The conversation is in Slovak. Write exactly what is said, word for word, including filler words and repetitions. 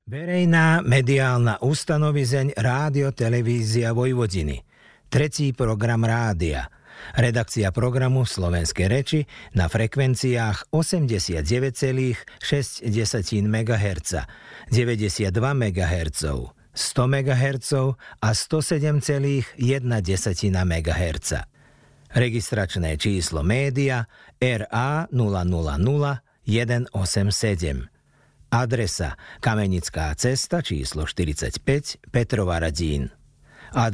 Verejná mediálna ustanovizeň Rádio Televízia Vojvodiny. Tretí program rádia. Redakcia programu v slovenskej reči na frekvenciách osemdesiatdeväť celá šesť megahertza, deväťdesiatdva megahertz, sto megahertz a sto sedem celá jedna megahertza. Registračné číslo média er á nula nula nula jeden osem sedem. Adresa Kamenická cesta číslo štyridsaťpäť, Petrovaradín.